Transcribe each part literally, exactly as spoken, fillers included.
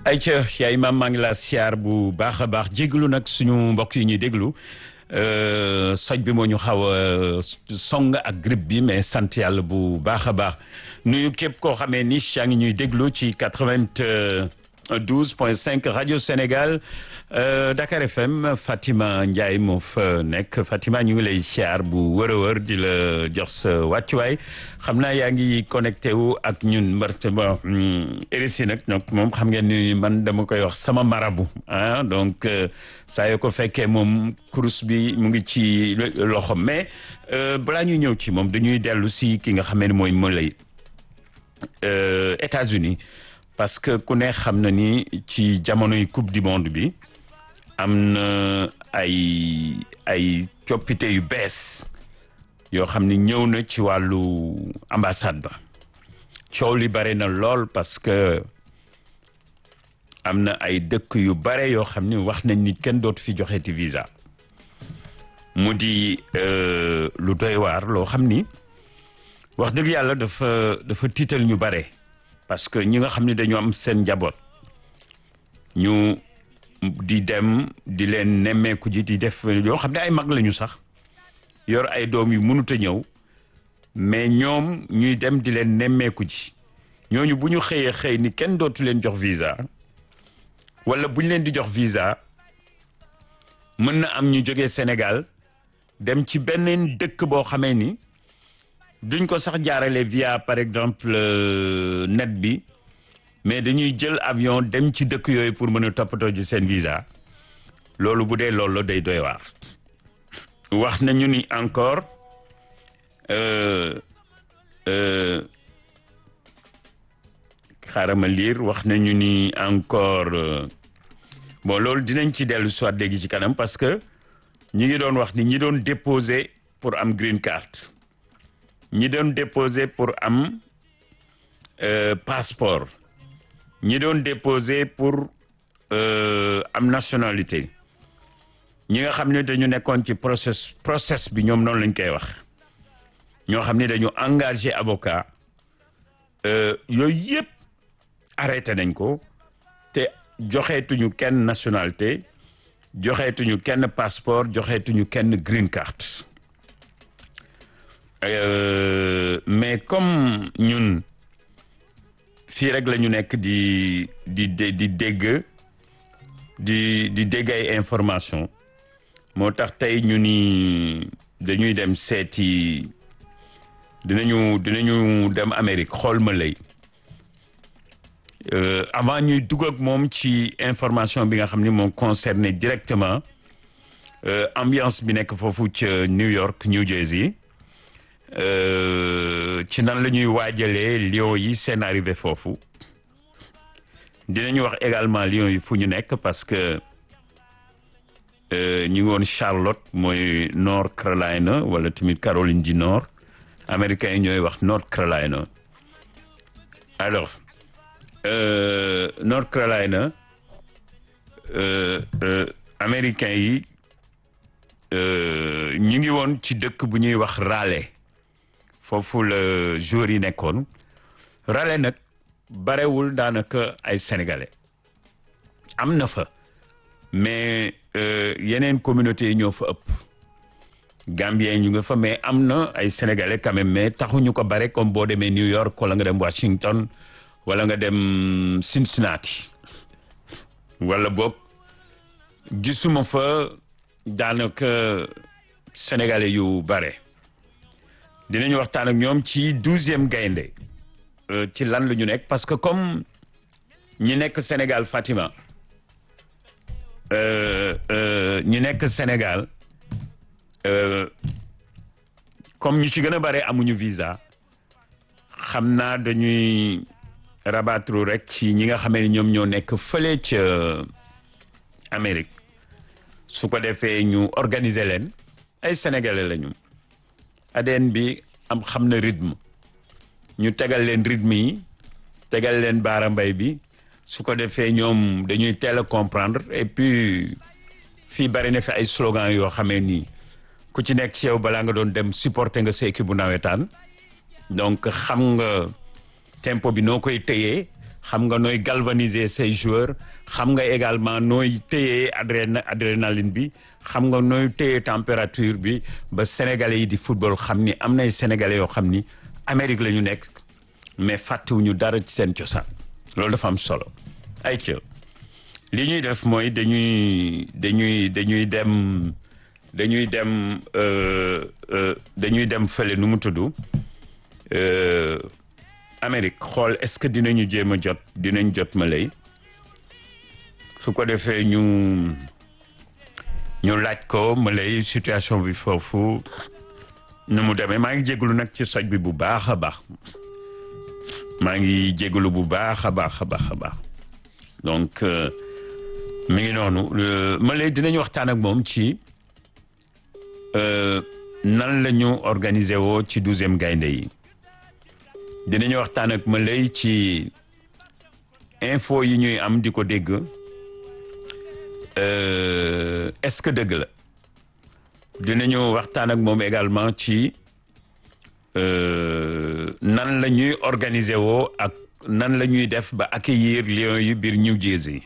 ayca yaay maam maa ngi laa siyaar bu baax a baax jégalu nag suñu mbokk yi ñuy déglu soj bi moo ñu xaw a song ak grippe bi mais sant yàlla bu baax a baax nuyu képp koo xamee ni yaa ngi ñuy déglu ci quatre-vingt-douze point cinq rajo Sénégal Dakar F M Fatima Ndiaye moo fa nekk Fatima ñu ngi lay siyaar bu wër a wër di la jox sa wàccuwaay xam naa yaa ngi connecté wu ak ñun mbarte ba R S I nag donc moom xam ngeen ni man dama koy wax sama marabu ah donc saa yoo ko fekkee moom kurus bi mu ngi ci loxo mais balaa ñuy ñëw ci moom dañuy dellu si ki nga xamee ne mooy Moulay États-Unis parce que ku ne xam na ni ci jamonoy coupe du monde bi am na ay ay coppite yu bees yoo xam ni ñëw na ci wàllu ambassade ba coow li bare na lool parce que am na ay dëkk yu bare yoo xam ni wax nañ ni kenn dootu fi joxeeti visa mu di lu doy waar loo xam ni wax dëgg yàlla dafa dafa tiital ñu bare parce que ñi nga xam ne dañoo am seen njaboot ñu di dem di leen nemmeeku ji di def yoo xam ne ay mag lañu sax yor ay doom yu mënut a ñëw mais ñoom ñuy dem di leen nemmeeku ji ñooñu bu ñu xëyee xëy ni kenn dootu leen jox visa wala bu ñu leen di jox visa mën na am ñu jógee Sénégal dem ci beneen dëkk boo xamee ni duñ ko sax jaarale via par exemple net bi mais dañuy jël avion dem ci dëkk yooyu pour mën a toppatoo ji seen visa loolu bu dee loolu day doy waar wax nañu ni encore xaaral ma liir wax nañu ni encore bon loolu dinañ ci dellu soit léegi ci kanam parce que ñi ngi doon wax ni ñi doon déposer pour am green card ñi doon déposer pour am passeport ñi doon déposer pour am nationalité ñi nga xam ne dañu nekkoon ci process process bi ñoom noonu lañ koy wax ñoo xam ne dañu engagé avocat yooyu yëpp arrêté nañ ko te joxeetuñu kenn nationalité joxeetuñu kenn passeport joxeetuñu kenn green card Euh, mais comme ñun fii rek la ñu nekk di di di dégg di di dégg ay information moo tax tey ñu ni dañuy dem seeti dinañu dinañu dem Amérique xool ma lay euh, avant ñuy dugg ak moom ci information bi nga xam ni moom concerné directement euh, ambiance bi nekk foofu ca New York New Jersey ci nan la ñuy waajalee Lions yi seen arrivé foofu dinañu wax également Lions yi fu ñu nekk parce que ñu ngi woon Charlotte mooy North Carolina wala tamit Caroline du Nord américains yi ñooy wax North Carolina alors euh, North Carolina euh, euh, américains yi ñu ngi woon ci dëkk bu ñuy wax Raleigh foofu la jour yi nekkoon Raleigh nag barewul daanaka ay sénégalais am na fa mais yeneen communauté yi ñoo fa ëpp Gambien ñu nga fa mais am na ay sénégalais quand même mais taxuñu ko bare comme boo demee New York wala nga dem Washington wala nga dem Cincinnati wala boog gisuma fa daanaka sénégalais yu bare dinañu waxtaan ak ñoom ci douzième gaynde ci lan la ñu nekk parce que comme ñi nekk Sénégal Fatima ñi nekk Sénégal comme ñu ci gën a bare amuñu visa xam naa dañuy rabattre rek ci ñi nga xamee ni ñoom ñoo nekk fële ca Amérique su ko defee ñu organiser leen ay sénégalais lañu A D N bi am xam na rythme ñu tegal leen rythme yi tegal leen baara mbay bi su ko defee ñoom dañuy teel a comprendre et puis fii bari na fi ay slogan yoo xamee ni ku ci nekk ci yow balaa nga doon dem supporter nga sa équipe bu nawetaan donc xam nga tempo bi noo koy téyee xam nga nooy galvaniser say joueurs xam nga également nooy téye adrén adrénaline bi xam nga nooy téye température bi ba sénégalais yi di football xam ni am nay sénégalais yoo xam ni Amérique la ñu nekk mais fàttewuñu dara ci seen cosaan loolu dafa am solo ay ca li ñuy def mooy dañuy dañuy dañuy dem dañuy dem dañuy dem fële nu mu tudd Amérique xool est-ce que dinañu jéem a jot dinañ jot ma lay su ko defee ñu ñu laaj ko ma lay situation bi foofu nu mu demee maa ngi jégalu nag ci soj bi bu baax a baax maa ngi jégalu bu baax a baax a baax a baax donc mi ngi noonu ma lay dinañ waxtaan ak moom ci nan la ñu organiser woo ci douzième gaynde yi dinañu waxtaan ak ma lay ci info yi ñuy am di ko dégg est-ce que dëgg la dinañu waxtaan ak moom également ci nan la ñuy organiser woo ak nan la ñuy def ba accueillir Lions yi biir New Jersey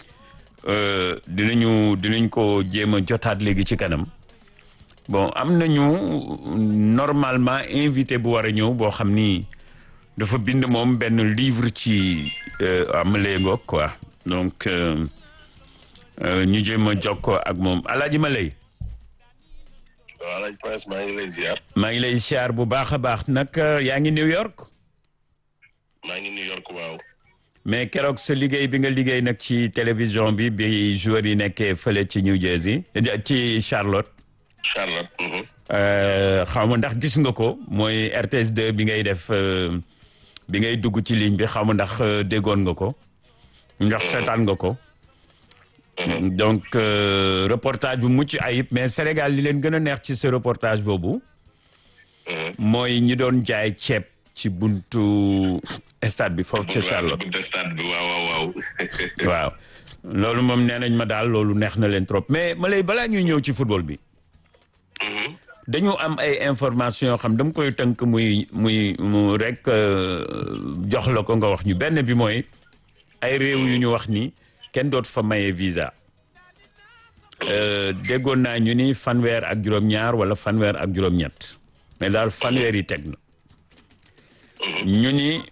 dinañu dinañ ko jéem a jotaat léegi ci kanam bon am nañu normalement invité bu war a ñëw boo xam ni dafa bind moom benn livre ci am léegi quoi donc ñu jéem a jokkoo ak moom Alaaji Malay. waaw Alaaji Prince maa ngi lay ziar. maa ngi lay ziar bu baax a baax nag yaa ngi New York. maa ngi New York waaw. mais keroog sa liggéey bi nga liggéey nag ci télévision bi bi joueurs yi nekkee fële ci New Jersey ci Charlotte. Charlotte. xaw ma ndax gis nga ko mooy R T S deux bi ngay def bi ngay dugg ci ligne bi xaw ma ndax déggoon nga ko. ndax seetaan nga ko. donc reportage bu mucc ayib mais Sénégal li leen gën a neex ci ce reportage boobu. mooy ñi doon jaay ceeb ci buntu stade bi foofu ci Charlotte. buntu stade bi waaw waaw waaw. waaw loolu moom nee nañ ma daal loolu neex na leen trop mais ma lay balaa ñuy ñëw ci football bi. dañu am ay information yoo xam dama koy tënk muy muy mu rek jox la ko nga wax ñu benn bi mooy ay réew yu ñu wax ni kenn dootu fa maye visa déggoon naa ñu ni fanweer ak juróom-ñaar wala fanweer ak juróom-ñett mais daal fanweer yi teg na ñu ni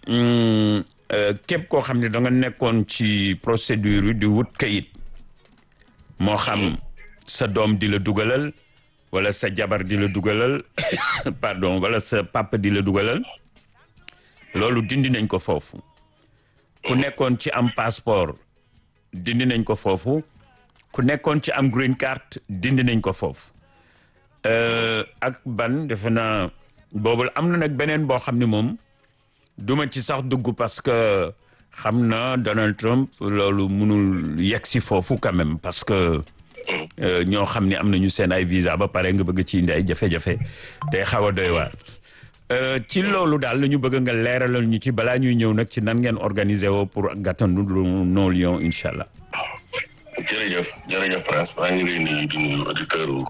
képp koo xam ne da nga nekkoon ci procédure yi di wut kayit moo xam sa doom di la dugalal wala sa jabar di la dugalal pardon wala sa papa di la dugalal loolu dindi nañ ko foofu ku nekkoon ci am passeport dindi nañ ko foofu ku nekkoon ci am green card dindi nañ ko foofu ak ban defe naa boobu am na nag beneen boo xam ne moom duma ci sax dugg parce que xam na Donald Trump loolu mënul yegg si foofu quand même parce que ñoo xam ne am nañu seen ay visa ba pare nga bëgg ci indi ay jafe-jafe day xaw a doy waar ci loolu daal la ñu bëgg nga leeralal ñu ci balaa ñuy ñëw nag ci nan ngeen organiser woo pour gàttandu nos Lions incha allah. jërëjëf jërëjëf France maa ngi lay nuyu di nuyu auditeur u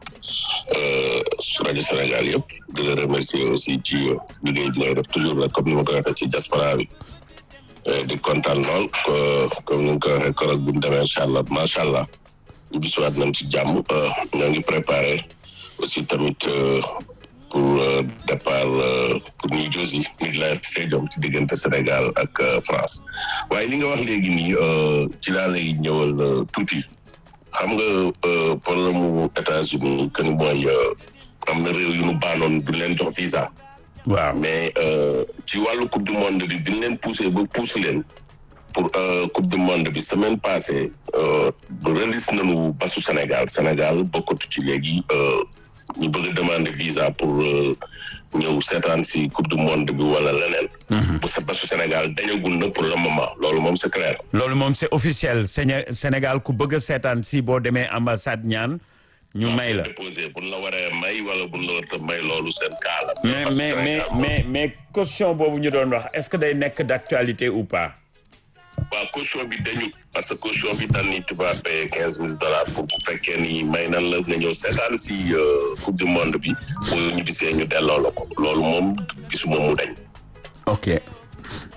rajo Sénégal yëpp di la remercier aussi ci liggéey bi ngay def toujours la comme ni ma ko waxee ci diaspora bi di kontaan lool comme ni nga ko waxee keroog bi mu demee Charlotte macha allah. bisuwaat nañ ci jàmm ñoo ngi préparé aussi tamit pour départ pour New Jersey Midland Stadium ci diggante Sénégal ak France waaye li nga wax léegi nii ci laa lay ñëwal tuuti xam nga problème mu États-Unis que ni mooy am na réew yu nu baanoon du leen jox visa. waaw mais ci wàllu coupe du monde bi diñ leen poussé ba poussé leen. pour coupe du monde bi semaine passée release nañu basu Sénégal Sénégal bokkatu ci léegi ñu bëgg a demander visa pour ñëw seetaan si coupe du monde bi wala leneen. bu sa basu Sénégal dañagul na pour le moment loolu moom c'est clair. loolu moom c'est officiel Sénégal ku bëgg a seetaan si boo demee ambassade ñaan ñu may la. déposé buñ la waree may wala buñ la war a may loolu seen cas la. mais mais mais mais mais caution boobu ñu doon wax est-ce que day nekk d'actualité ou pas. waaw caution bi dañu parce que caution bi daan ni tubaab paye quinze mille dollars pour bu fekkee ni may nan la nga ñëw seetaan si coupe du monde bi bu ñu bisee ñu delloo la ko loolu moom gisuma mu dañ. ok.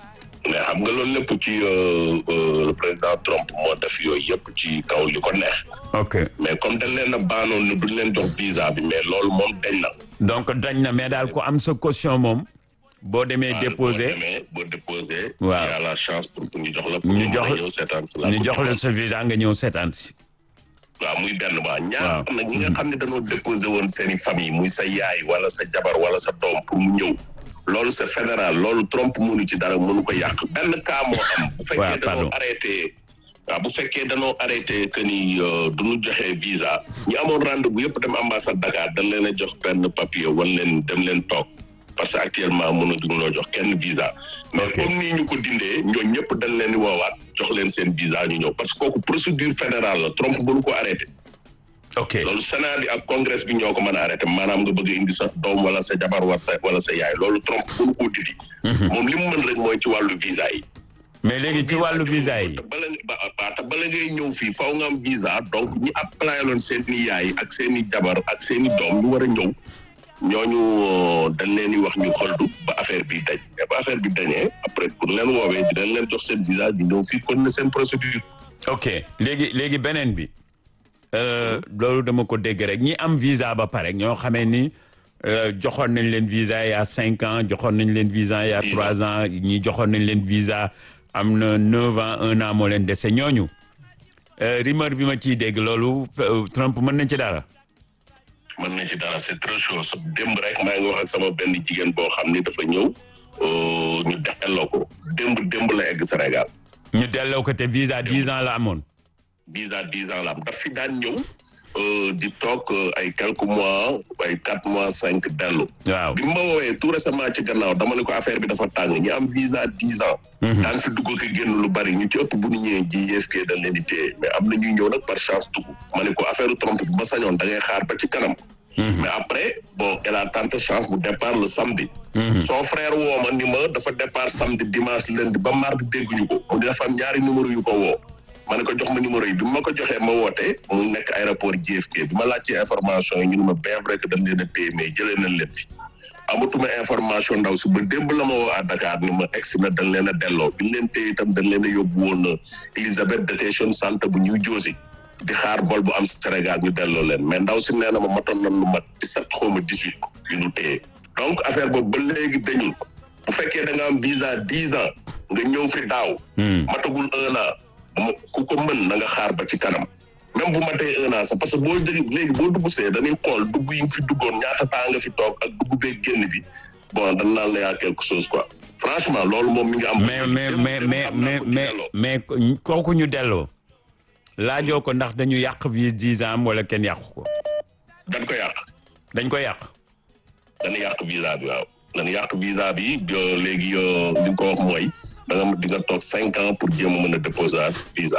mais xam nga loolu lépp ci le président Trump moo def yooyu yëpp ci kaw li ko neex. ok mais comme dañ leen a baanoon ne duñ leen jox visa bi mais loolu moom dañ na. donc dañ na mais daal ku am sa caution moom. boo demee déposé boo demee boo déposé. waaw y a la chance pour ñu jox la. ñu jox pour ñëw seetaan si la. ñu jox la sa visa nga ñëw seetaan si. waaw muy benn waa ñaar waaw nag ñi nga xam ne dañoo déposé woon seen i famille muy sa yaay wala sa jabar wala sa doom pour mu ñëw. loolu c'est fédéral loolu Trump mënu ci dara mënu ko yàq benn cas moo am. bu fekkee dañoo arrêté. waaw bu fekkee dañoo arrêté que ni du ñu joxe visa. ñi amoon rendez-vous yëpp dem ambassade Dakar dañ leen a jox benn papier wan leen dem leen toog parce que actuellement mënuñu loo jox kenn visa. mais comme nii ñu ko dindee ñooñu ñëpp dañ leen di woowaat jox leen seen visa ñu ñëw parce que kooku procédure fédérale la Trump mënu ko arrêté. ok loolu Sénat bi ak congrès bi ñoo ko mën a arrêté maanaam nga bëgg a indi sa doom wala sa jabar wala sa wala sa yaay loolu Trump mënu koo dindi. moom li mu mën rek mooy ci wàllu visa yi. mais léegi ci wàllu visa yi. bala ba te bala ngay ñëw fii faw nga am visa donc ñi appelé loon seen i yaay ak seen i jabar ak seen i doom ñu war a ñëw ñooñu dañ leen di wax ñu xoldu ba affaire bi dañ mais ba affaire bi dañee après pour leen woowee dinañ leen jox seen visa di ñëw fii kon ne seen procédure. ok léegi léegi beneen bi. loolu dama ko dégg rek ñi am visa ba pare ñoo xamee ni joxoon nañ leen visa il y a cinq ans joxoon nañ leen visa il y a trois ans ñi joxoon nañ leen visa am na neuf ans un an moo leen dese ñooñu rumeur bi ma ciy dégg loolu Trump mën na ci dara. mën na ci dara c'est très chaud sa démb rek maa ngi wax ak sama benn jigéen boo xam ni dafa ñëw ñu delloo ko démb démb la egg Sénégal. ñu delloo ko te visa dix ans la amoon. visa dix ans la am daf fi daan ñëw di toog ay quelques mois ay quatre mois cinq dellu. waaw bi ma woowee tout récemment ci gannaaw dama ne ko affaire bi dafa tàng ñi am visa dix ans. daan fi dugg ko génn lu bari ñu ci ëpp bu ñu ñëwee J F K dañ leen di téye mais am na ñuy ñëw nag par chance dugg ma ne ko affaire Trump bi ma sañoon da ngay xaar ba ci kanam. mais après bon elle a tenté chance bu départ le samedi. son frère woo ma ni ma dafa départ samedi dimanche lundi ba mardi dégguñu ko mu ne dafa am ñaari numéro yu ko woo. ma ne ko jox ma numéro yi bi ma ko joxee ma woote mu nekk aéroport J F K bi ma laajtee information yi ñu ne ma bien vrai que dañ leen a téye mais jëlee nañ leen fi amatuma information ndaw si ba démb la ma woo à Dakar ni ma egsi na dañ leen a delloo bi ñu leen téye itam dañ leen a yóbbu woon Elizabeth Detention Center bu New Jersey di xaar vol bu am Sénégal ñu delloo leen mais ndaw si nee na ma matoon nañ lu mat dix-sept xaw ma dix-huit yu ñu téye donc affaire boobu ba léegi dañul bu fekkee da nga am visa dix ans nga ñëw fi daaw. matagul un an. ku ko mën na nga xaar ba ci kanam même bu matee un an sax parce que boo dégg léegi boo dugg see dañuy xool dugg yi fi duggoon ñaata temps nga fi toog ak dugg beeg génn bi bon dañ naan la yaa quelque chose quoi franchement loolu moom mi ngi am. mais mais mais mais mais mais mais kooku ñu delloo. laajoo ko ndax dañu yàq vie dix ans wala kenn yàqu ko. dañ ko yàq. dañ ko yàq. dañu yàq visa bi waaw dañu yàq visa bi léegi li ñu ko wax mooy. da nga di nga toog cinq ans pour jéem a mën a déposer visa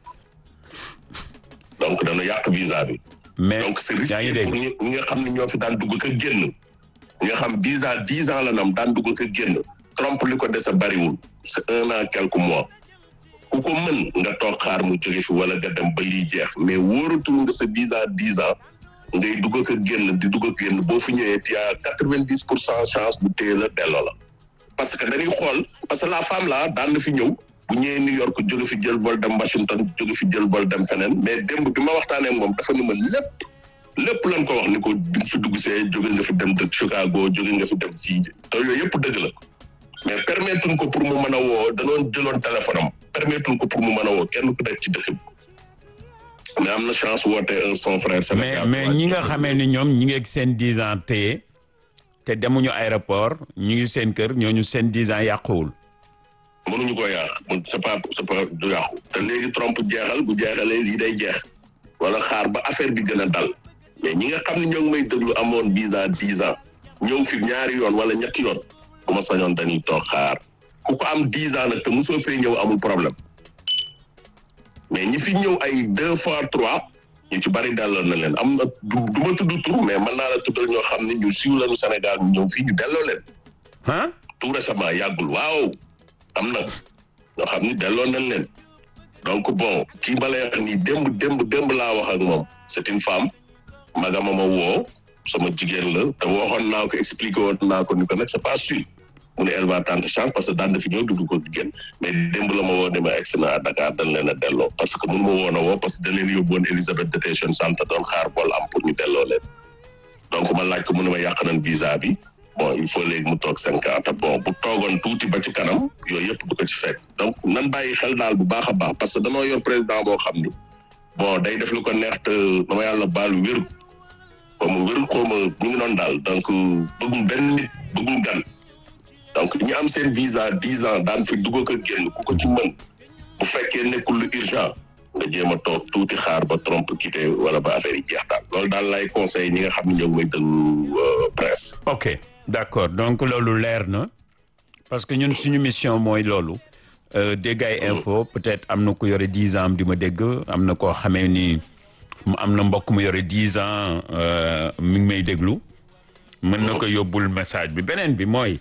donc dana yàq visa bi. mais donc c'est risqué pour ñi nga xam ne ñoo fi daan dugg ka génn. ñi nga xam visa dix ans la nam daan dugg ka génn. Trump li ko dese bariwul c'est un an quelques mois. ku ko mën nga toog xaar mu jóge fi wala nga dem ba lii jeex mais wóoratul nga sa visa dix ans ngay dugg ka génn di dugg ka génn boo fi ñëwee tu as quatre-vingt-dix pour cent chance bu téye la delloo la. parce que dañuy xool parce que la femme là daan na fi ñëw bu ñëwee New York jóge fi jël vol dem Washington jóge fi jël vol dem feneen mais démb bi ma waxtaanee moom dafa ni ma lépp lépp lañ ko wax ni ko bi fi dugg see jóge nga fi dem de Chicago jóge nga fi dem fii te yooyu yëpp dëgg la mais permettre ko pour mu mën a woo danoon jëloon téléphone am permettre ko pour mu mën a woo kenn ku nekk ci dëkk bi mais am na chance woote son frère Sénégal. mais mais ñi nga xamee ni ñoom ñi ngi ak seen dix ans téye te demuñu aéroport ñu ngi seen kër ñooñu seen dix ans yàquwul. mënuñu ko yàq c'est pas c'est pas du yàqu. te léegi Trump jeexal bu jeexalee lii day jeex wala xaar ba affaire bi gën a dal mais ñi nga xam ne ñoo ngi may déglu amoon visa dix ans ñëw fi ñaari yoon wala ñetti yoon bu ma sañoon dañuy toog xaar ku ko am dix ans nag te mosoo fee ñëw amul problème mais ñi fi ñëw ay deux fois trois. ñu ci bari delloo na leen am na du du ma tudd tur mais mën naa la tuddal ñoo xam ne ñu siiw lañu Sénégal ñu ñëw fii ñu delloo leen. ah. tout récemment yàggul waaw am na ñoo xam ni delloo nañ leen donc bon kii ma lay wax nii démb démb démb laa wax ak moom c'est une femme magama ma woo sama jigéen la te waxoon naa ko expliqué woon naa ko ni ko nag c'est pas sûr mu ne elle va tenter chance parce que daan na fi ñëw dugg ko génn mais démb la ma woo ne ma egg si na à Dakar dañ leen a delloo parce que mun ma woon a woo parce que dañ leen yóbbu woon Elisabeth Detention Centre doon xaar bool am pour ñu delloo leen donc ma laaj ko mu ne ma yàq nañ visa bi bon il faut léegi mu toog cinq ans te bon bu toogoon tuuti ba ci kanam yooyu yëpp du ko ci fekk donc nan bàyyi xel daal bu baax a baax parce que danoo yor président boo xam ni bon day def lu ko neex te dama yàlla baalu wéru xaw ma wéru xaw ma ñu ngi noonu daal donc bëggul benn nit bëggul gan donc ñi am seen visa dix ans daan fi dugg ko génn ku ko ci mën bu fekkee nekkul lu urgent nga jéem a toog tuuti xaar ba trompe quitté wala ba affaire yi jeex daal loolu daal lay conseil ñi nga xam ne ñoo ngi may déglu presse. ok d'accord donc loolu leer na parce que ñun suñu mission mooy loolu dégg ay info peut-être am na ku yore dix ans di ma dégg am na koo xamee ni am na mbokk mu yore dix ans mi ngi may déglu mën na ko yóbbul message bi beneen bi mooy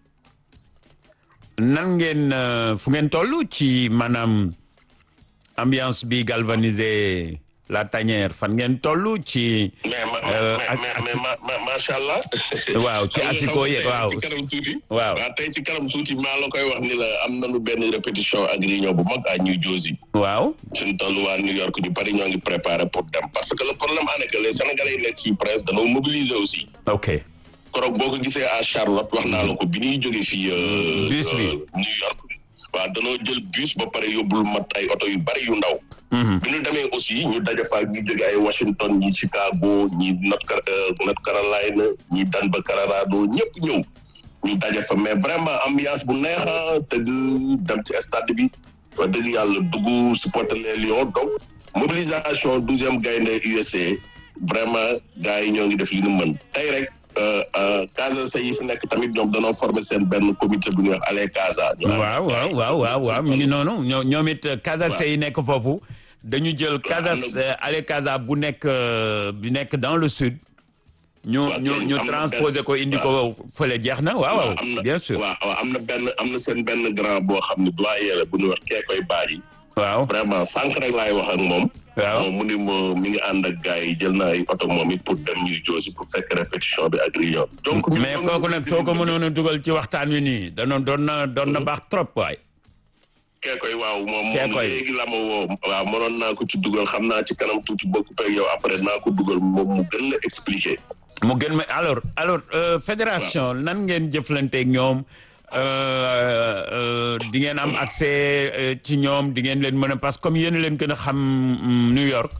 nan ngeen fu ngeen toll ci maanaam ambiance bi galvanisé la tanière fan ngeen toll ci. mais mais mais mais macha allah. waaw ci asiko yi waaw ci kanam tuuti. waaw waaw tey ci kanam tuuti maa la koy wax ni la am nañu benn répétition ak réunion bu mag à New Jersey. waaw. suñu toll waa New York ñu bari ñoo ngi préparé pour dem parce que le problème en est que les Sénégalais yi nekk ci presse dañoo mobiliser aussi. ok. korog boo ko gisee à Charlotte wax naa la ko bi ñuy jógee fii. bus bi New York. waaw danoo jël bus ba pare yóbbul mat ay oto yu bari yu ndaw. bi ñu demee aussi ñu daje fa ñi jóge ay Washington ñi Chicago ñi North Carolina ñi Denver Colorado ñëpp ñëw ñu daje fa mais vraiment ambiance bu neexa tëgg dem ci stade bi wax dëgg yàlla dugg supporter les Lions donc mobilisation douzième gaynde U S A vraiment gars yi ñoo ngi def li ñu mën tey rek Casa yi fi nekk tamit ñoom danoo former seen benn comité bu ñuy wax Allez Casa. waaw waaw waaw waaw waaw mi ngi noonu ñoo ñoom it Casa yi nekk foofu dañu jël Casa Allez Casa bu nekk bu nekk dans le sud. ñu ñu ñu transposé ko indi ko fële jeex na waaw waaw bien sûr. waaw waaw am na benn am na seen benn grand boo xam ne doyen la bu ñuy wax kee koy baari. waaw vraiment sànq rek laay wax ak moom. waaw mu ni mo mi ngi ànd ak gars yi jël na ay oto moom it pour dem ñuy joosi pour fekk répétition bi ak réunion. donc mais kooku nag soo ko mënoon a dugal ci waxtaan wi nii danoon doon na doon na baax trop waay. kee koy waaw moom moom léegi la ma woo waaw mënoon naa ko ci dugal xam naa ci kanam tuuti bokk peeg yow après naa ko dugal moom mu gën la expliquer. mu gën ma alors alors fédération nan ngeen jëflanteeg ñoom. di ngeen am accès ci ñoom di ngeen leen mën a parce que comme yéen leen gën a xam New York.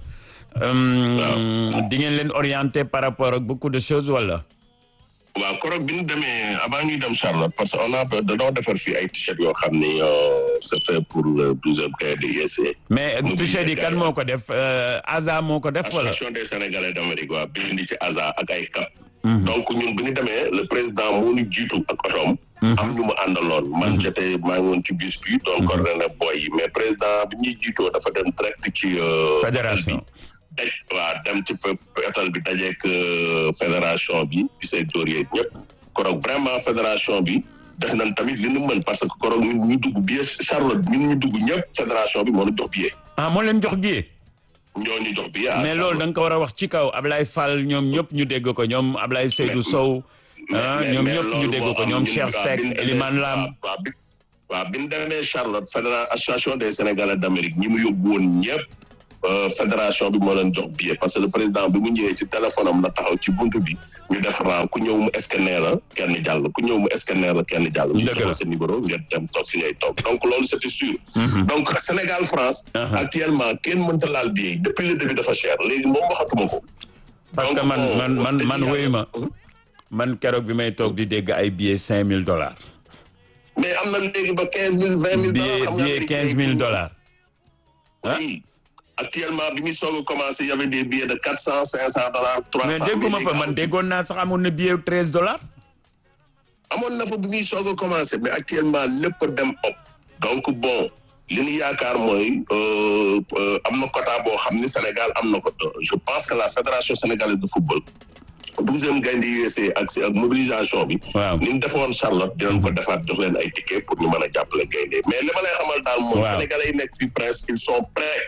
di ngeen leen orienté par rapport ak beaucoup de choses wala. waaw korog bi ñu demee avant ñuy dem Charlotte parce que on a dañoo defar fii ay t-shirt yoo xam ni c'est fait pour le douzième gaynde U S A. mais t-shirt yi kan moo ko def A S A moo ko def wala. association des Sénégalais d'Amérique waaw bind ci A S A ak ay cap. donc ñun bu ñu demee le président moo ñu jiitu ak otoom. am ñu mu àndaloon. man j'étais maa ngi woon ci bus bi. doon coordonné boy yi mais président bi ñuy jiitoo dafa dem direct ci. fédération. daj waaw dem ci étal bi dajeek fédération bi di say dóor yeeg ñëpp korog vraiment fédération bi def nañ tamit li ñu mën parce que korog ñun ñu dugg billet Charlotte ñun ñu dugg ñëpp fédération bi moo ñu jox billet. ah moo leen jox billet. ñoo ñu jox billet. mais loolu da nga ko war a wax ci kaw Ablaye Fall ñoom ñëpp ñu dégg ko ñoom Ablaye Seydou Sow. ah ñoom ñëpp ñu dégg ko ñoom Cheikh Seck Elimane Lam. waaw bi waaw bi ñu demee Charlotte fédération association des Sénégalais d'Amérique ñi mu yóbbu woon ñëpp. fédération bi moo leen jox billet parce que le président bi mu ñëwee ci téléphone am na taxaw ci buntu bi ñu def rang ku ñëw mu scanner la kenn jàll ku ñëw mu scanner la kenn jàll. ñu jox sa numéro ngeen dem toog fi ngay toog donc loolu c'était sûr. donc Sénégal France. actuellement kenn mënta laal billet depuis le début dafa cher léegi moom waxatuma ko. parce que man man man man wéyu ma man keroog bi may toog di dégg ay billets cinq mille dollars. mais am na léegi ba quinze mille vingt mille dollars. xam nga billet quinze mille dollars. oui. actuellement bi muy soog a commencé y avait des billets de quatre cent cinq cent dollars trois cent. mais dégguma fa man déggoon naa sax amoon na billet treize dollars. amoon na fa bi muy soog a commencé mais actuellement lépp dem ëpp. donc bon li ñu yaakaar mooy am na quota boo xam ni Sénégal am na ko je pense que la fédération sénégalaise de football. douzième gaynde U S A ak ak mobilisation bi. waaw ni ñu defoon Charlotte dinañ ko defaat jox leen ay tickets pour ñu mën a jàppale gaynde mais li ma lay xamal daal mooy. sénégalais yi nekk fi presque ils sont prêts.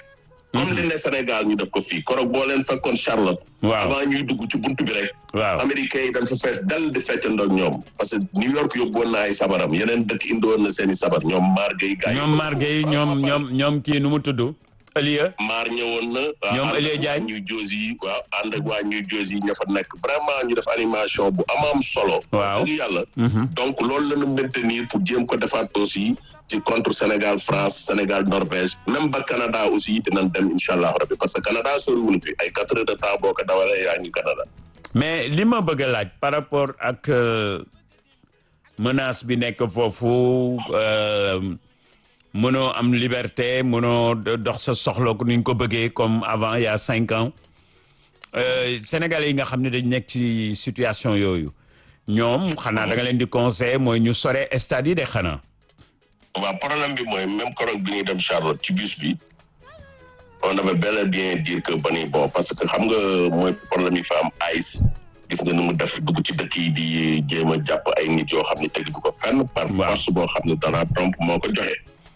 comme li ne Sénégal ñu def ko fii koroog boo leen fekkoon Charlotte. waaw avant ñuy dugg ci buntu bi rek. waaw américains yi dañ fa fees dal di feccandoo ak ñoom parce que New York yóbbu woon na ay sabaram yeneen dëkk indi woon na seen i sabar ñoom maar gay gaay ñoom Marguerite ñoom ñoom ñoom kii nu mu tudd Elia maar ñëwoon na. ñoom Elia Diagne ñu Jersey yi waaw ànd ak waa New Jersey yi ña fa nekk vraiment ñu def animation bu amaam solo. waaw dëgg yàlla. donc loolu la ñu maintenir pour jéem ko defaat aussi ci contre Sénégal France Sénégal Norvège même ba Canada aussi dinañ dem incha allah rabbi parce que Canada soriwul fi ay quatre heures de temps boo ko dawalee yaa ngi Canada. mais li ma bëgg a laaj par rapport ak menace bi nekk foofu mënoo am liberté mënoo dox sa soxla ko ni ñu ko bëggee comme avant il y a cinq ans Sénégalais yi nga xam ne dañ nekk ci situation yooyu ñoom xanaa da nga leen di conseiller mooy ñu sore stade yi de xanaa. waaw problème bi mooy même koroog bi ñuy dem Charlotte ci bus bi on avait bel et bien dire que ba ni bon parce que xam nga mooy problème yi fa am ice gis nga ni mu def dugg ci dëkk yi di jéem a jàpp ay nit yoo xam ne teg du ko fenn. par force boo xam ne Donald Trump moo ko joxe.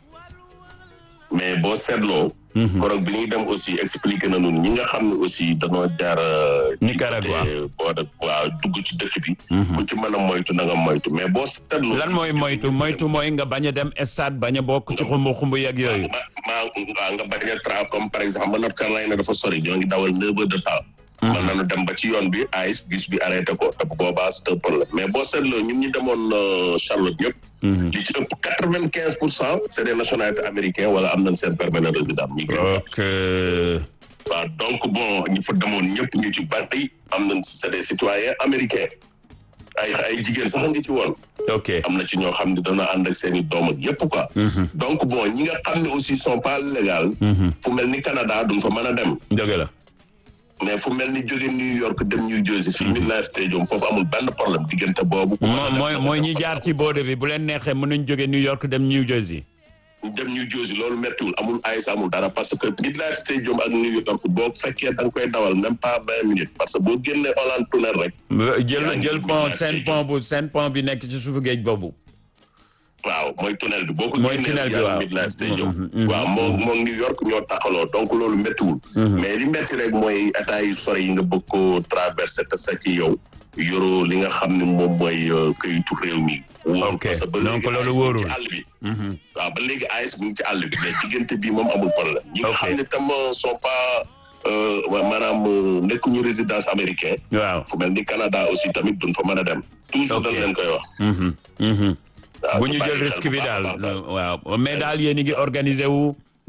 mais boo seetloo. koroog bi ñuy dem aussi expliqué na ñun ñi nga xam ne aussi dañoo jaar. Nicaragua boo de waaw dugg ci dëkk bi. ku ci mën a moytu na nga moytu mais boo seetloo. lan mooy moytu moytu mooy nga bañ a dem stade bañ a bokk ci xumbu xumbu yeeg yooyu. maa maa nga bañ a tra comme par exemple North Carolina dafa sori ñoo ngi dawal neuf heures de temps. mën nañu dem ba ci yoon bi ice bus bi arrêté ko te boobaa c'est un problème mais boo seetloo ñun ñi demoon Charlotte ñëpp. li ci ëpp quatre vingt quinze pour cent c'est des nationalités américains wala am nañ seen permis de résident. ok. waaw donc bon ñu fa demoon ñëpp ñu ci bari am nañ c'est des citoyens américains ay ay jigéen sax ngi ci woon. ok am na ci ñoo xam ne dana ànd ak seen i doom ak yëpp quoi. donc bon ñi nga xam ne aussi sont pas légal. fu mel ni Canada duñ fa mën a dem. dëgg la. mais fu mel ni jóge New York dem New Jersey fii MetLife Stadium foofu amul benn problème diggante boobu. mooy mooy ñi jaar ci boode bi bu leen neexee mën nañ jóge New York dem New Jersey. dem New Jersey loolu méttiwul amul ice amul dara parce que MetLife Stadium ak New York boo fekkee da nga koy dawal même pas vingt minutes parce que boo génnee Holland Tunnel rek. jël jël pont seen pont bu seen pont bi nekk ci suufu géej boobu. waaw mooy tunnel bi boo ko mooy tunnel bi waaw MetLife Stadium waaw moo moo New York ñoo taxaloo donc loolu méttiwul mais li métti rek mooy état yi sori yi nga bëgg ko traversé te fekk yow yoroo li nga xam ne moom mooy këyitu réew mi wóorul parce que ba léegi loolu wóorul ci àll bi waaw ba léegi AIS mu ngi ci àll bi mais diggante bi moom amul problème ñi nga xam ne tam sont pas maanaam nekkuñu résidence américain waaw fu mel ni Canada aussi tamit duñ fa mën a dem toujours dañ leen koy wax bu ñu jël risque bi daal waaw mais daal yéen a ngi organisé wu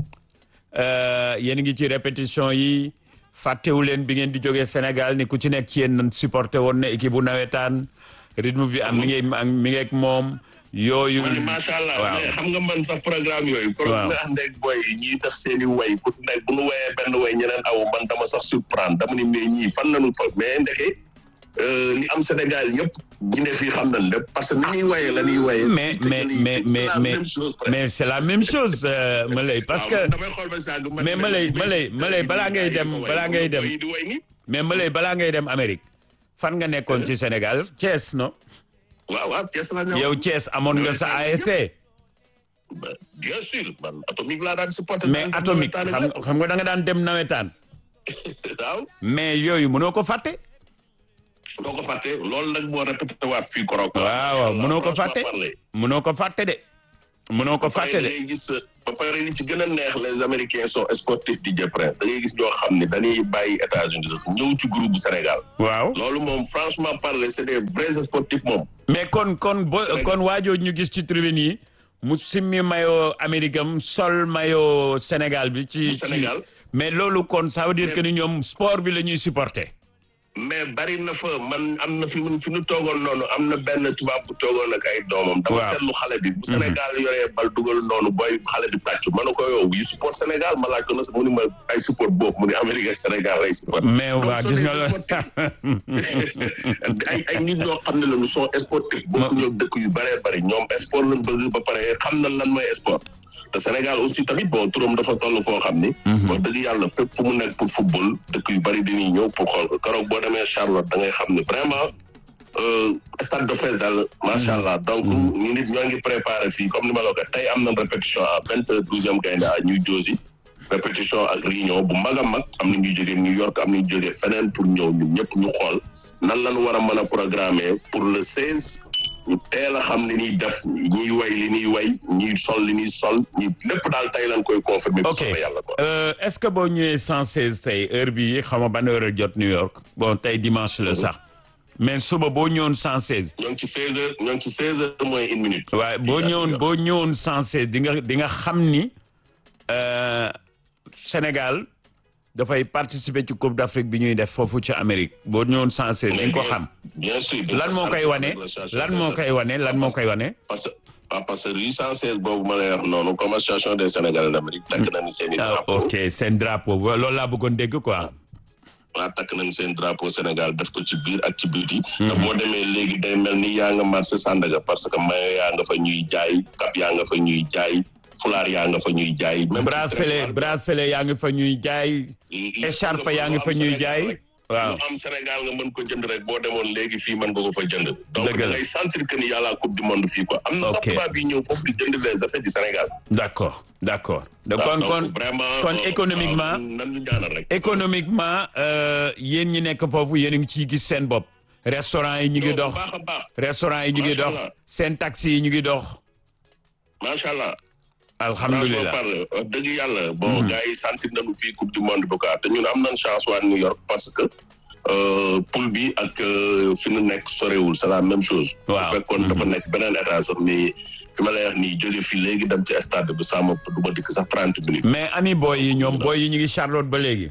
yéen a ngi ci répétition yi fàttewu leen bi ngeen di jógee Sénégal ni ku ci nekk ci yéen supporté woon na équipe bu nawetaan rythme bi am mi ngi mi ngi ak moom yooyu. macha allah mais xam nga man sax programme yooyu. waaw nga ànd ak boy ñiy def seen i way ku nekk bu nu wayee benn way ñeneen aw man dama sax surprendre dama ni mais ñii fan nañu fa mais ndeke. li am Sénégal yëpp ñu ne fii xam nañ lépp parce que ni ñuy waye la ñuy waye mais mais mais mais mais mais c'est la même chose Malay parce que mais Malay Malay Malay balaa ngay dem balaa ngay dem mais Malay balaa ngay dem Amérique fan nga nekkoon ci Sénégal Thiès non. waaw waaw Thiès la ñëw yow Thiès amoon nga sa A S C. bien sûr man atomique laa daan supporter. mais atomique xam xam nga da nga daan dem nawetaan. waaw mais yooyu mënoo ko fàtte. doo ko fàtte loolu nag moo répété waat fii korok. waaw waaw mënoo ko fàtte mënoo ko fàtte de. mënoo ko fàtte de da ngay gis ba pare li ci gën a neex les américains sont sportifs di Prince da ngay gis ñoo xam ne dañuy bàyyi États-Unis ñëw ci groupe bu Sénégal. waaw loolu moom franchement parler c'est des vrais sportifs moom. mais kon kon bo kon waajoo ñu gis ci tribune yi mu simmi mayo Amérique am sol mayo Sénégal bi. ci Sénégal mais loolu kon ça veut dire que ni ñoom sport bi la ñuy supporter. mais bari na fa man am na fi mun fi nu toogoon noonu am na benn tubaab bu toogoon ak ay doomam. dama seetlu xale bi. bu Sénégal yoree bal dugal noonu booy xale bi tàccu ma ne ko yow yu support Sénégal ma laaj ko na mu ni ma ay support boobu mu ni Amérique ak Sénégal ay support. mais waa gis nga la ay ay nit ñoo xam ne la ñu sont sportifs. bokku ñoo dëkk yu bëree bëri ñoom sport lañ bëgg ba pare xam na lan mooy sport. te Sénégal aussi tamit bon turam dafa toll foo xam ni. wax dëgg yàlla fépp fu mu nekk pour football dëkk yu bari dañuy ñëw pour xool ko keroog boo demee Charlotte da ngay xam ne vraiment stade de fees daal macha allah donc ñu nit ñoo ngi préparé fii comme ni ma la ko tey am na répétition à vingt heures douzième gaynde à New Jersey répétition ak réunion bu mag a mag am na ñuy jógee New York am na ñu jógee feneen pour ñëw ñun ñëpp ñu xool nan lañu war a mën a programmer pour le seize ñu teel a xam li ñuy def ñiy way li ñuy way ñiy sol li ñuy sol ñi lépp daal tey lañ koy confirmer. ok yàlla quoi. Euh, est-ce que boo ñëwee cent seize tey heure bii xam nga ban heure jot New York bon tey dimanche la sax mais suba boo ñëwoon cent seize. ñoo ngi ci seize heures ñoo ngi ci seize heures moins une minute. waaye boo ñëwoon boo ñëwoon cent seize di nga di nga xam ni euh, Sénégal dafay participer ci Coupe d'Afrique bi ñuy def foofu ci Amérique boo ñëwoon cent seize di nga ko xam. bien sûr lan moo koy wane lan moo koy wane lan moo koy wane. parce que ah parce que huit cent seize boobu ma lay wax noonu comme association des Sénégalais d'Amérique takk nañu seen i drapeau. ok seen drapeau loolu laa bëggoon dégg quoi. waa takk nañu seen drapeau Sénégal def ko ci biir ak ci biti. te boo demee léegi day mel ni yaa nga marché Sandaga parce que maillot yaa nga fa ñuy jaay cap yaa nga fa ñuy jaay fulaar yaa nga fa ñuy jaay. même bracelet bracelet yaa nga fa ñuy jaay. écharpe yaa nga fa ñuy jaay. waaw lu am Sénégal nga mën ko jënd rek boo demoon léegi fii mën nga ko fa jënd. donc dëgg la da ngay sentir que ni yàlla coupe du monde fii quoi. am na sax tubaab yi ñëw foofu di jënd les effets du Sénégal. d'accord d'accord. donc kon kon kon économiquement nan ñu ñaanal rek. économiquement yéen ñi nekk foofu yéen a ngi ciy gis seen bopp. restaurant yi ñu ngi dox baax a baax. restaurant yi ñu ngi dox seen taxi yi ñu ngi dox. macha allah. alhamdulilah wax dëgg yàlla bon gars yi sentir nañu fii coupe du monde bu te ñun am nañ chance waa New York parce que poule bi ak fi nu nekk sorewul c'est la même chose. waaw bu fekkoon dafa nekk beneen état sax mais fi ma lay wax nii jóge fii léegi dem ci stade bi sama du ma dikk sax trente minutes. mais ani boy yi ñoom boy yi ñu ngi Charlotte ba léegi.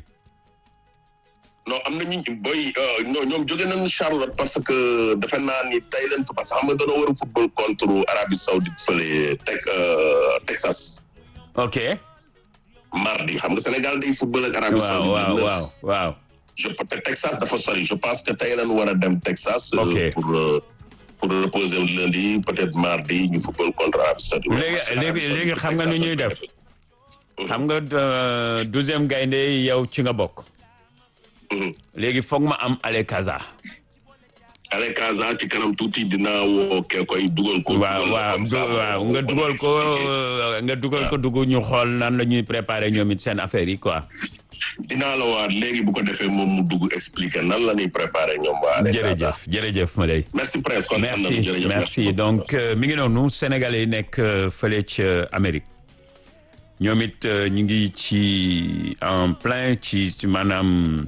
non am na ñu boy non ñoom jóge nañu Charlotte parce que defe naa ni tey leen parce que xam nga dañoo war a football contre Arabie Saoudite fële teg Texas. ok. mardi xam nga Sénégal day football ak Arabie Saoudite. waaw waaw waaw. je te Texas dafa sori je pense que tey lañu war a dem Texas. ok pour pour reposer lundi peut-être mardi ñu football contre Arabie Saoudite. léegi léegi léegi xam nga nu ñuy def. xam nga douzième gaynde yow ci nga bokk. léegi foog ma am Ale Casa. Ale Casa ci kanam tuuti dinaa woo kee koy dugal ko. waaw waaw waaw nga dugal ko nga dugal ko dugg ñu xool nan la ñuy préparer ñoom it seen affaire yi quoi. dinaa la waat léegi bu ko defee moom mu dugg expliquer nan la ñuy préparer ñoom waa. jërëjëf jërëjëf Malay. merci Prince kon merci merci donc mi ngi noonu Sénégalais yi nekk fële ca Amérique. ñoom it ñu ngi ci en plein ci maanaam.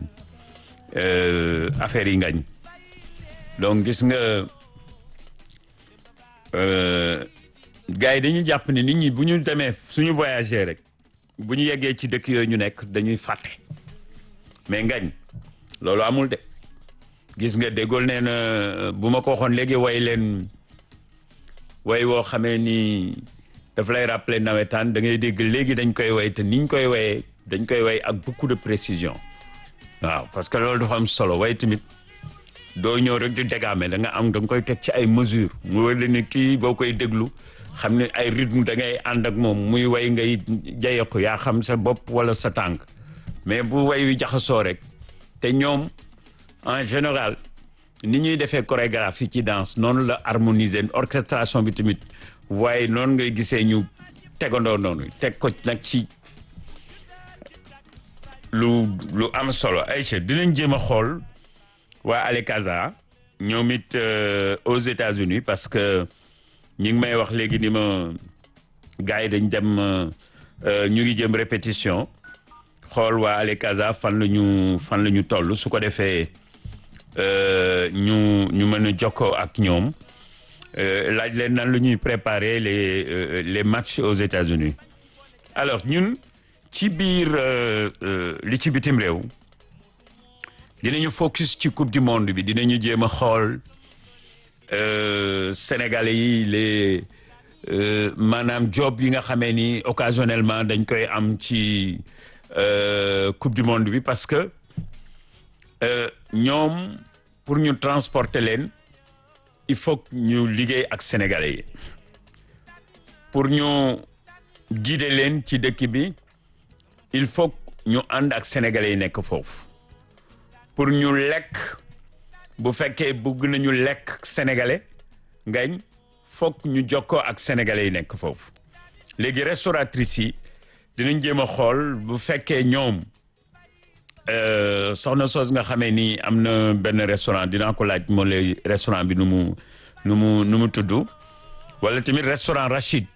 Euh, affaire yi ngañ donc gis nga euh, gars yi dañuy jàpp ne nit ñi bu ñu demee suñu voyager rek bu ñu yeggee ci dëkk yooyu ñu nekk dañuy fàtte mais ngañ loolu amul de gis nga déggool nee na bu ma ko waxoon léegi way leen way woo xamee ni daf lay rappeler nawetaan da ngay dégg léegi dañ koy way te niñ koy wayee dañ koy way ak beaucoup de précision waaw parce que loolu dafa am solo waaye tamit doo ñëw rek di dégaame da nga am da nga koy teg ci ay mesures mu wër la ni kii boo koy déglu xam ne ay rythme da ngay ànd ak moom muy way ngay jayeku yaa xam sa bopp wala sa tànk mais bu way wi jaxasoo rek te ñoom en général ni ñuy defee chorégraphie ci danse noonu la harmoniser orchestration bi tamit waaye noonu ngay gisee ñu tegandoo noonu teg ko nag ci lu lu am solo Aïcha dinañ jéem a xool waa Ale Casa ñoom it aux États-Unis parce que ñi ngi may wax léegi ni ma gars yi dañ dem ñu ngi jëm répétition xool waa Ale Casa fan la ñu fan la ñu toll su ko defee ñu ñu mën a jokkoo ak ñoom laaj leen nan la ñuy préparer les les matchs aux États-Unis alors ñun ci biir li ci bitim réew dinañu focus ci coupe du monde bi dinañu jéem a xool sénégalais yi les maanaam job yi nga xamee ni occasionnellement dañ koy am ci coupe du monde bi parce que ñoom pour ñu transporter leen il faut que ñu liggéey ak sénégalais yi pour ñu guider leen ci dëkk bi il faut ñu ànd ak sénégalais yi nekk foofu pour ñu lekk bu fekkee bëgg nañu lekk sénégalais ngañ foog ñu jokkoo ak sénégalais yi nekk foofu léegi restauratrices yi dinañ jéem a xool bu fekkee ñoom soxna soos nga xamee ni am na benn restaurant dinaa ko laaj moo lay restaurant bi nu mu nu mu nu mu tudd wala tamit restaurant Rachid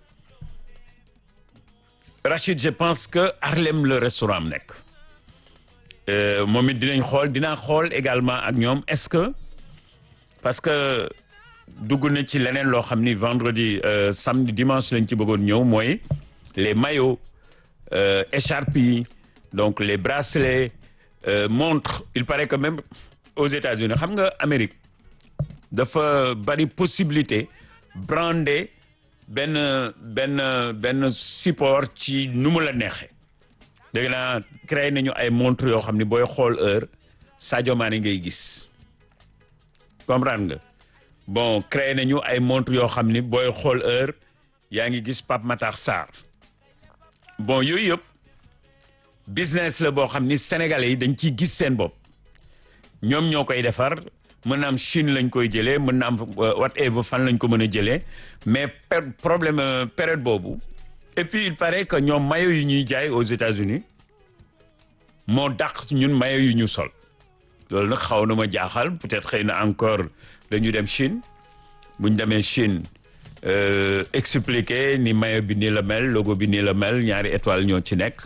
Rachid je pense que Harlem le restaurant am nekk moom it dinañ xool dinaa xool également ak ñoom est-ce que parce que dugg na ci leneen loo xam ni vendredi samedi dimanche lañ ci bëggoon ñëw mooy les maillots écharpes yi donc les bracelets montres il paraît que même aux États-Unis xam nga Amérique dafa bari possibilité brander benn benn benn support ci nu mu la neexee dégg naa créé nañu ay montres yoo xam ni booy xool heure Sadio Mané ngay gis comprendre nga bon créé nañu ay montres yoo xam ni booy xool heure yaa ngi gis Pape Matar Sarr bon yooyu yëpp business la boo xam ni sénégalais yi dañ ciy gis seen bopp ñoom ñoo koy defar mën na am Chine lañ koy jëlee mën na am whatever fan lañ ko mën a jëlee mais problème période boobu et puis il paraît que ñoom maillot yu ñuy jaay aux États-Unis moo dàq ñun maillot yu ñu sol loolu nag xaw na ma jaaxal peut-être xëy na encore dañu dem Chine buñ demee Chine expliquer ni maillot bi nii la mel logo bi nii la mel ñaari étoile ñoo ci nekk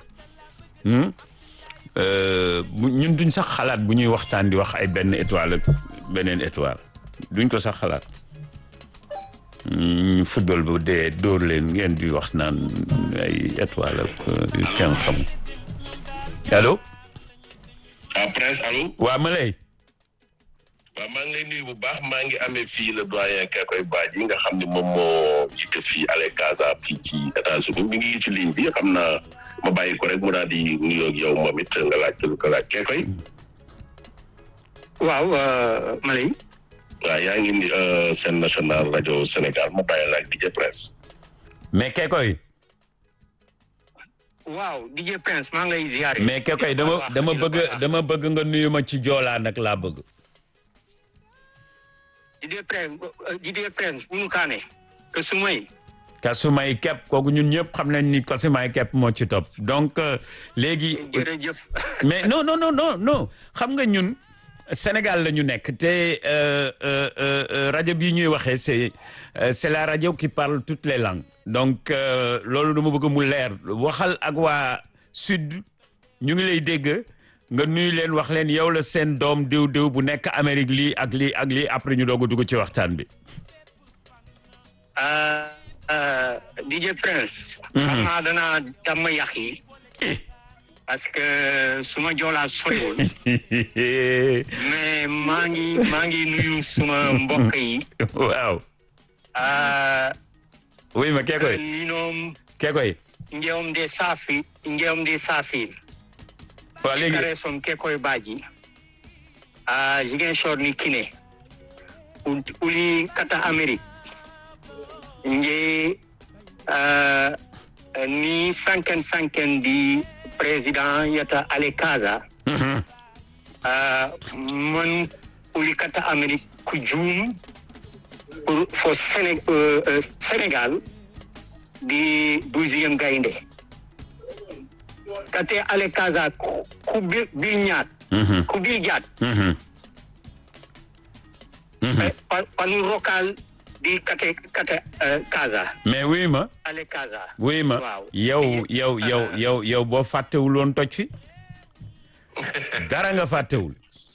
ñun duñ sax xalaat bu ñuy waxtaan di wax ay benn étoile ak beneen étoile duñ ko sax xalaat football bu dee dóor leen ngeen di wax naan ay étoile ak yu kenn xam allo. ah Prince allo. waa ma lay. waaw maa ngi lay nuyu bu baax maa ngi amee fii le doyen Kekoy Badji nga xam ne moom moo jiite fii Ale Casa fii ci États-Unis mi ngi ci ligne bi xam naa ma bàyyi ko rek mu daal di nuyoo ak yow moom it nga laaj lu ko laaj Kekoy. waaw Malay. waaw yaa ngi ni seen national rajo Sénégal ma bàyyi la ak D J Prince. mais Kekoy. waaw D J Prince maa ngi lay ziare. mais Kekoy dama dama bëgg dama bëgg nga nuyu ma ci joolaa nag laa bëgg. D J Prince D J Prince bu nu kaane. Kasumay. Kasumay kepp kooku ñun ñëpp xam nañ ni Kasumay kepp moo ci topp donc léegi. jërëjëf. mais non non non non non xam nga ñun Sénégal la ñu nekk te rajo bii ñuy waxee c'est c'est la rajo qui parle toutes les langues donc loolu dama bëgg mu leer waxal ak waa sud ñu ngi lay dégg nga nuyu leen wax leen yow la seen doom diw diw bu nekk Amérique lii ak lii ak lii après ñu doog a dugg ci waxtaan bi. D J Prince. xam naa danaa tàmm yàq yi. parce que suma joolaa soriwul. mais maa ngi maa ngi nuyu suma mbokk yi. waaw. oui ma Kekoy. li noom. Kekoy. njewom de saafi njewom de saafi. waaw léegi kare som Kekoy Badji. a Ziguinchor ni kine. uli kata Amérique. nje ni sanken sanken di président yata Ale Casa. man uli kata Amérique ku juum pour fo Séné Sénégal di douzième gaynde kate Ale Casa ku bir bir ñaat ku bir jaat panu rokal di kate kate Casa. mais oui ma. Ale Casa. oui ma yow yow yow yow yow boo fàttewul woon toj fi dara nga fàttewul.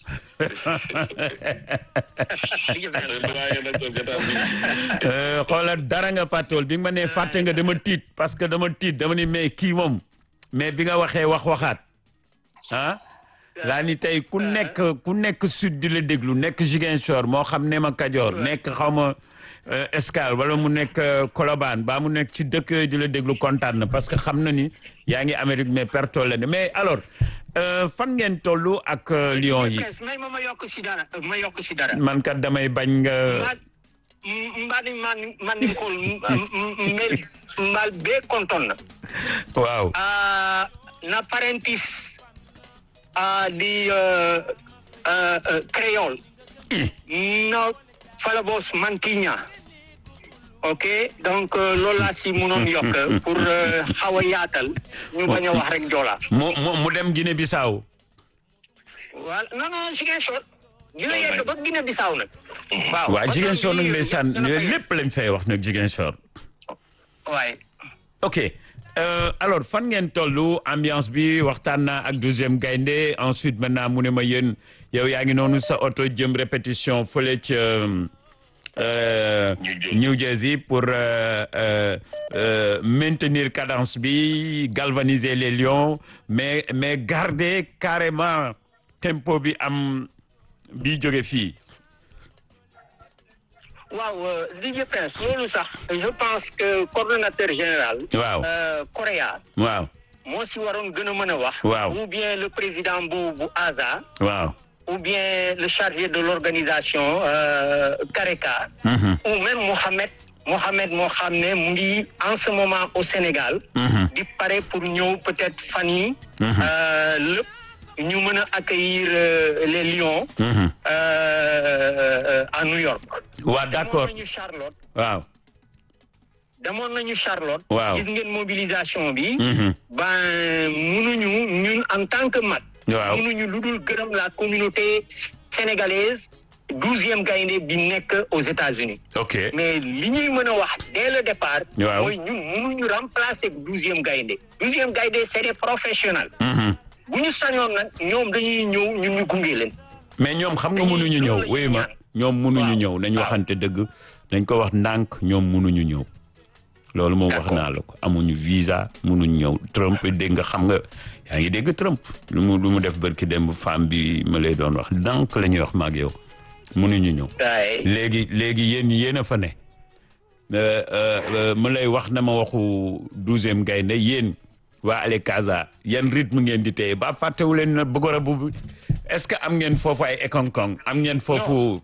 xoolal dara nga fàttewul bi nga ma nee fàtte nga dama tiit parce que dama tiit dama ni mais kii moom mais bi nga waxee wax waxaat ah. laa ni tey ku nekk ku nekk sud di la déglu nekk Ziguinchor moo xam ne ma Kajoor nekk xaw ma Escale wala mu nekk Colobane ba mu nekk ci dëkk yooyu di la déglu kontaan na parce que xam na ni yaa ngi Amérique mais perto la ne mais alors fan ngeen tollu ak Lions yi. may ma ma yokk si dara ma yokk si dara. man kat damay bañ nga. mbaɗi man mandinkol mel mbal be konton waaw uh, na parentis uh, di uh, uh, uh, créole no falabos mantiña ok donc loolu laa si mënoon yokk pour xaw a yaatal ñu bañ a wax rek Joola. mu mu mu dem Guinée Bissau. waaw non non Ziguinchor. dina yegg ba Guinée Bissau nag. waaw waaw Ziguinchor nag ndeysaan lépp lañ fay wax nag Ziguinchor. waay. ok euh, alors fan ngeen tollu ambiance bi waxtaan naa ak douzième gaynde ensuite maintenant mu ne ma yéen yow yaa ngi noonu sa oto jëm répétition fële ca. Euh, New Jersey pour euh, euh, euh, maintenir cadence bi galvaniser les lions mais mais garder carrément tempo bi am bi jóge fii. waaw D J Prince loolu sax je pense que coordonnateur général. waaw Correa. waaw moo si waroon gën a mën a wax. waaw ou bien le président bu bu A S A. waaw. ou bien le chargé de l'organisation euh, Kareka. Mm-hmm. ou même Mohamed Mohamed moo xam ne mu ngi en ce moment au Sénégal. Mm-hmm. di pare pour ñëw peut-être fan yi lépp ñu mën a accueillir euh, les Lions. Mm-hmm. euh, à New York. waaw d'accord demoon nañu Charlotte. waaw. demoon nañu Charlotte. waaw gis ngeen mobilisation bi. Mm-hmm. ben mënuñu ñun en tant que mag. waaw mënuñu lu dul gërëm la communauté sénégalaise douzième gaynde bi nekk aux États-Unis. ok mais li ñuy mën a wax dès le départ. waaw mooy ñun mënuñu remplacer douzième gaynde. douzième gaynde c'est des professionnels. Mm-hmm. bu ñu sañoon nag ñoom dañuy ñëw ñun ñu gunge leen. mais ñoom xam nga mënuñu ñëw wéy ma ñoom mënuñu ñëw nañ waxante dëgg dañ ko wax ndànk ñoom mënuñu ñëw. loolu moom wax naa la ko amuñu visa mënuñ ñëw Trump dégg nga xam nga yaa ngi dégg Trump lu mu lu mu def barki dem femme bi ma lay doon wax donc la ñuy wax maag yow mënuñu ñëw. léegi léegi yéen yéen a fa ne ma lay wax na ma waxu douzième gaynde yéen waa Ale Casa yan rythme ngeen di téye ba fàttewu leen na bëggoon a bu est-ce que am ngeen foofu ay ekonkong am ngeen foofu.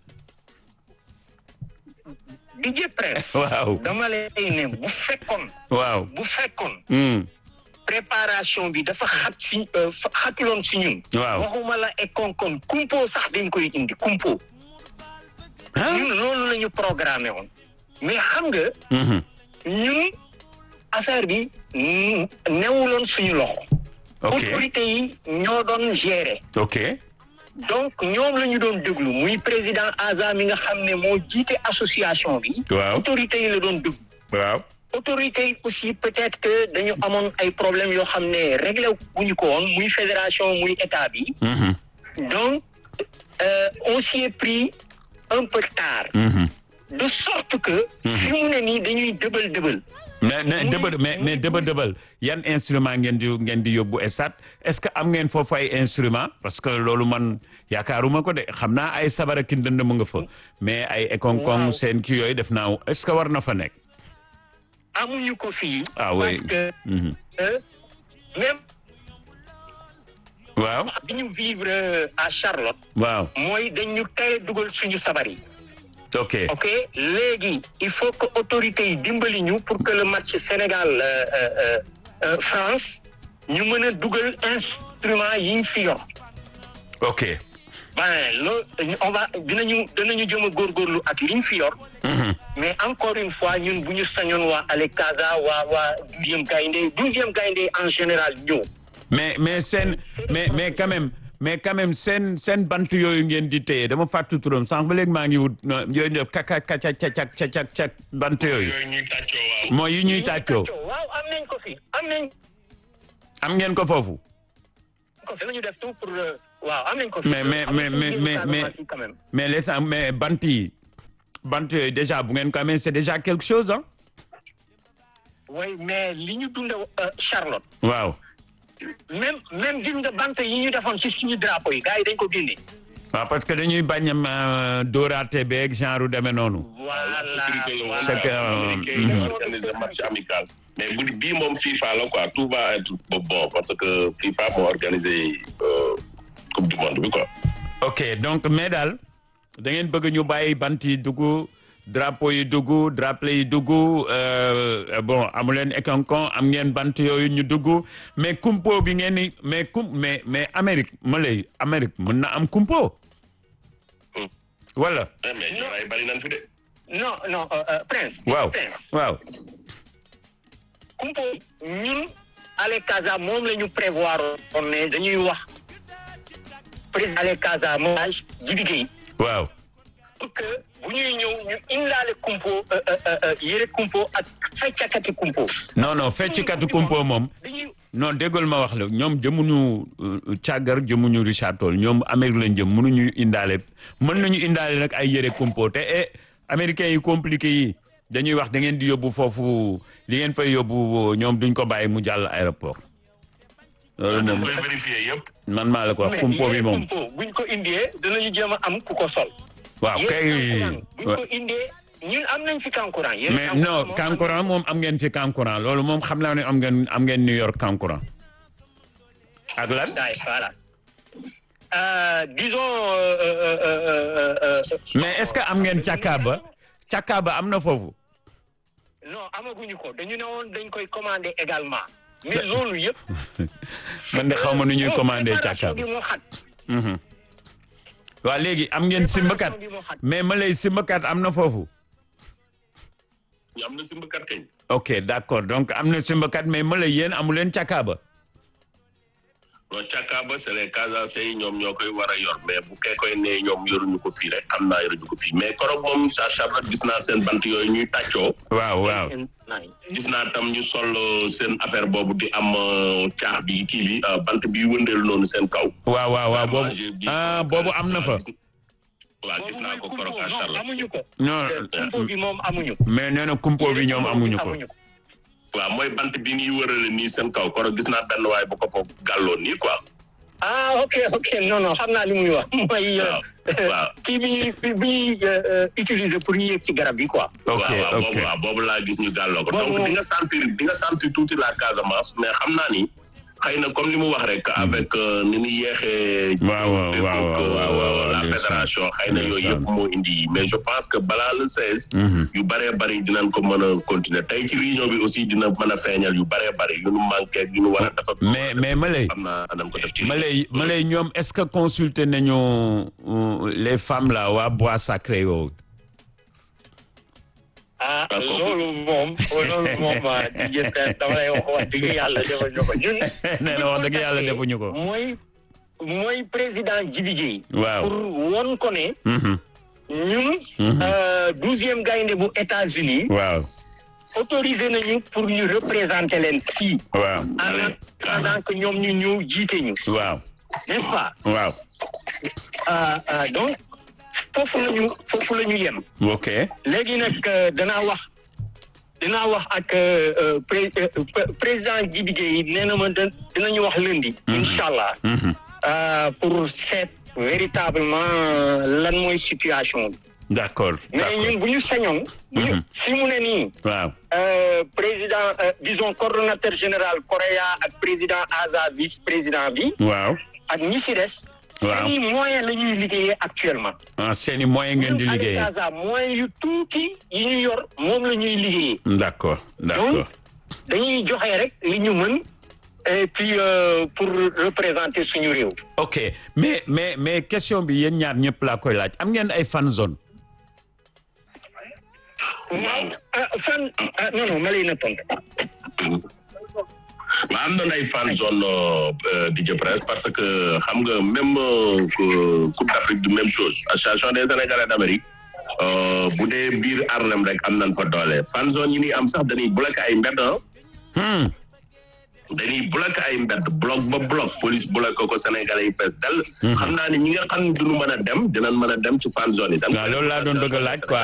D J Prince. waaw dama lay ne bu fekkoon. waaw bu fekkoon. Mm. préparation bi dafa xat si xatuloon si ñun. waaw waxuma la e konkon kumpo sax dañ koy indi kumpo. ñun loolu la ñu programmé woon. mais xam nga. Mm-hmm. ñun affaire bi newuloon suñu loxo. ok autorités yi ñoo doon gérer. ok. donc ñoom la ñu doon déglu muy président A S A mi nga xam ne moo jiite association bi. waaw autorités yi la doon déglu. waaw. autorités yi aussi peut-être que dañu amoon ay problèmes yoo xam ne réglé wu ñu ko woon muy fédération muy état bi. Mm-hmm. donc euh, on s'y est pris un peu tard. Mm-hmm. de sorte que. fi mu ne nii dañuy dëbal dëbal. mais mais dëbal mais mais dëbal dëbal yan instrument ngeen di ngeen di yóbbu estat est-ce que am ngeen foofu ay instrument parce que loolu man yaakaaruma ko de xam naa ay sabara ki ndënd mu nga fa mais ay ekonkong seen ki yooyu def naa est-ce que war na fa nekk. amuñu ko fii. ah oui parce que mm-hmm. euh, même. waaw bi ñu vivre à Charlotte. waaw mooy dañu tey dugal suñu sabar yi. ok ok léegi il faut que autorités yi dimbali ñu pour que le match Sénégal euh, euh, euh, France ñu mën a dugal instrument yi ñu fi yor. ok. ben loolu on va dinañu dinañu jëm a góorgóorlu ak li ñu fi yor. Mm-hmm. mais encore une fois ñun bu ñu sañoon waa Ale Casa waa waa douzième gaynde douzième gaynde en général ñëw. mais mais seen mais mais quand même mais quand même seen seen bant yooyu ngeen di téye dama fàttu turam sànq ba léegi maa ngi wut yooyu ñëw kaka kaca cacak cacak cac bant yooyu. yooyu ñuy tàccoo waaw. mooy yi ñuy tàccoo. waaw am nañ ko fi am nañ am ngeen ko foofu. ko fi la ñu def tout pour waaw am nañ ko fi. mais mais mais mais mais mais mais les mais bant yi bant yooyu déjà bu ngeen ko amee c'est déjà quelque chose ah. oui mais li ñu dund Charlotte. waaw. même même gis nga bant yi ñu defoon ci suñu drapeau yi gars yi dañ ko génne. waaw parce que dañuy bañ a dóoraate beeg genre demee noonu. voilà c'est que américain organiser match amical. mais bu bii moom FIFA la quoi tout va être bon parce que FIFA moo organisé coupe du monde bi quoi. ok donc mais daal da ngeen bëgg ñu bàyyi bant yi dugg drapeau yi dugg drapeau yi dugg bon amu leen ekonkon am ngeen bant yooyu ñu dugg mais kumpo bi ngeen ni mais kum mais mais Amérique ma lay Amérique mën na am kumpo. wala. mais Jolaay bari nañ fi de. non non euh, Prince. waaw Prince. waaw. kumpo ñun Ale Casa moom la ñu prévoir on ne dañuy wax président Ale Casa moage Djibi Gueye. waaw. pour que bu ñuy ñëw ñu indaale kumpo yére kumpo ak feccakati kumpo. non non feccikatu kumpo moom. non déggal ma wax la ñoom jëmuñu càggar jëmuñu Richard Toll ñoom Amérique lañ jëm mënuñu indaale mën nañu indaale nag ay yére kumpo te eh américains yi compliqué yi dañuy wax da ngeen di yóbbu foofu li ngeen fay yóbbu ñoom duñ ko bàyyi mu jàll aéroport. loolu moom koy vérifier yëpp. man maa la ko wax kumpo bi moom. buñ ko indee danañu jéem a am ku ko sol. waaw kay buñ ko indee ñun am nañ fi kankurang. mais non kankurang moom am ngeen fi kankurang loolu moom xam naa ne am ngeen am ngeen New York kankurang. ak lan. voilà. disons. mais est-ce que am ngeen càkkaaba càkkaaba am na foofu. non amaguñu ko dañu ne woon dañ koy commander également. mais loolu yëpp. man de xaw ma nu ñuy commander càkkaaba. bi moo xat. waaw léegi am ngeen simbakat mais ma lay simbakat am na foofu. am na simbakat kañ. ok d'accord donc am na simbakat mais ma lay yéen amu leen càkkaaba. non càkkaaba c'est les Casamançais yi ñoom ñoo koy war a yor mais bu kee koy nee ñoom yoruñu ko fii rek xam naa yoruñu ko fii mais korog moom sa Charlotte gis naa seen bant yooyu ñuy tàccoo. waaw waaw. gis naa tam ñu sol seen affaire boobu di am caax bi kii bi bant bi wëndeelu noonu seen kaw. waaw waaw waaw boobu ah boobu am na fa. waaw gis naa ko korog à Charlotte. amuñu ko. non kumpo bi moom amuñu. mais nee na kumpo bi ñoom amuñu ko. waaw mooy bant bi ñuy wërale nii seen kaw korog gis naa benn waay bu ko fa gàlloon nii quoi. ah ok ok non non xam naa li muy wax. mooy waaw kii bi ñuy bi ñuy utiliser pour ñu yéeg ci garab yi quoi. ok waaw ok waaw boobu laa gis ñu gàlloo ko. Boobu donc di nga sentir di nga sentir tuuti la Casamance mais xam naa ni xëy na comme li mu wax rek avec ni ñu yeexee. waaw waaw waaw waaw la fédération xëy na yooyu yëpp moo indi mais je pense que balaa le seize. yu bëree bëri dinañ ko mën a continuer tey ci réunion bi aussi dina mën a feeñal yu bëree bëri yu nu manqué yu nu war a dafa. mais mais ma lay xam naa danañ ko def ci. ma lay ma lay ñoom est-ce que consulter nañu les femmes là waa bois sacré yooyu. ah loolu moom loolu moom di jënd dama lay wax wax dëgg yàlla defuñu ko ñun. nee na wax dëgg yàlla defuñu ko. mooy mooy président Djibi Gueye. waaw pour won ko ne. ñun. douzième gaynde bu États-Unis. waaw. autorisé nañu pour ñu représenter leen fii. waaw. en attendant que ñoom ñu ñëw jiite ñu. waaw. n'est-ce pas. waaw. donc. foofu la ñu foofu la ñu yem. ok. léegi nag danaa wax danaa wax ak président Djibi Gueye nee na ma dinañu wax lundi. incha allah. pour seet véritablement lan mooy situation bi. d'accord mais ñun bu ñu sañoon. si mu ne nii. waaw. président disons coordonnateur général Correa ak président Aza vice président bi. waaw. ak ñi si des. waaw seeni moyen la ñuy liggéeyee actuellement. ah seeni moyen ngeen di liggéeyee. ñun Casa moyen yu tuuti yi ñu yor moom la ñuy liggéeyee. d'accord d'accord. donc dañuy joxe rek li ñu mën et puis pour représenter suñu réew. ok mais mais mais question bi yéen ñaar ñëpp laa koy laaj am ngeen ay fan zone. waaw fan non non ma lay na tontu. ma am na ay fan zone di Prince parce que xam nga même Coupe d'Afrique du même chose association des Sénégalais d'Amérique bu dee biir Harlem rek am nañ fa doole fan zone yi ni am sax dañuy bloqué ay mbedd ah. dañuy bloqué ay mbedd bloc ba bloc police bloqué ko Sénégalais yi fees dal. xam naa ni ñi nga xam ne duñu mën a dem dinañ mën a dem ci fan zone yi. waaw loolu laa doon bëgg a laaj quoi.